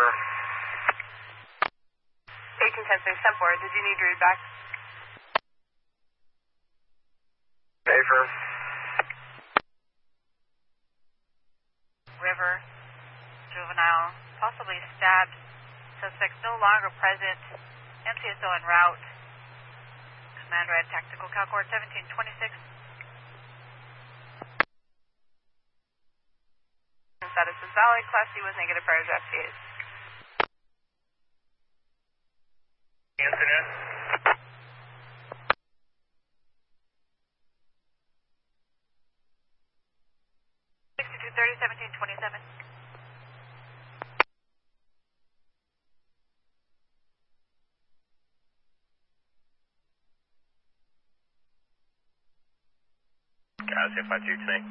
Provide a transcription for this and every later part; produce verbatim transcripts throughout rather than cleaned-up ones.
Affirm. eighteen ten six, ten four, did you need to read back? Affirm. River, juvenile, possibly stabbed, suspects no longer present, M C S O en route. Command Red Tactical Calcord seventeen twenty-six. Status is valid, Class C was negative prior to F T As. Incident. sixty-two thirty, seventeen twenty-seven. Guys, if I do tonight.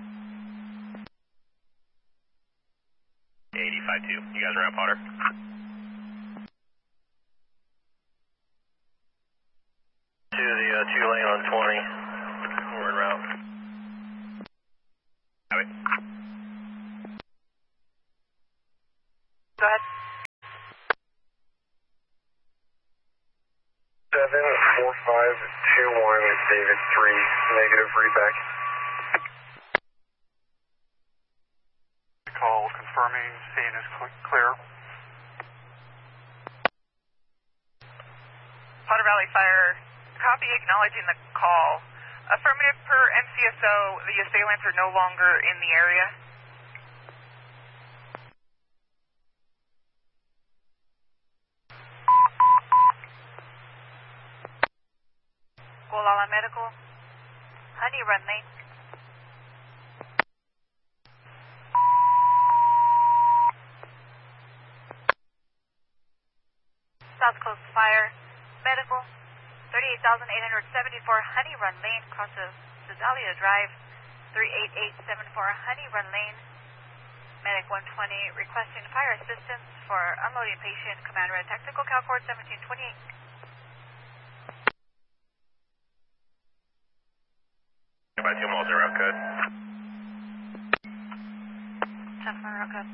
eighty-five two. You guys are out, Potter? To the uh, two lane on twenty. We're en route. Copy. Go ahead. seven four five two one, David three, negative readback. Call confirming scene is cl clear. Potter Valley Fire, copy acknowledging the call. Affirmative per M C S O, the assailants are no longer in the area. Gualala Medical, Honey Run Lane. South Coast Fire, Medical, thirty-eight thousand eight hundred seventy-four Honey Run Lane, across of Sedalia Drive, three eight eight seven four Honey Run Lane. Medic one twenty requesting fire assistance for unloading patient, Command Red Tactical Calcord seventeen twenty-eight. By two miles, route code. ten four, route code.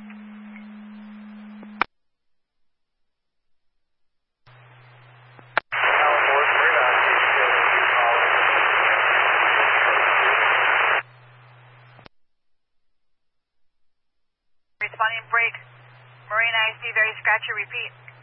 Responding break. Marine I C, very scratchy, repeat.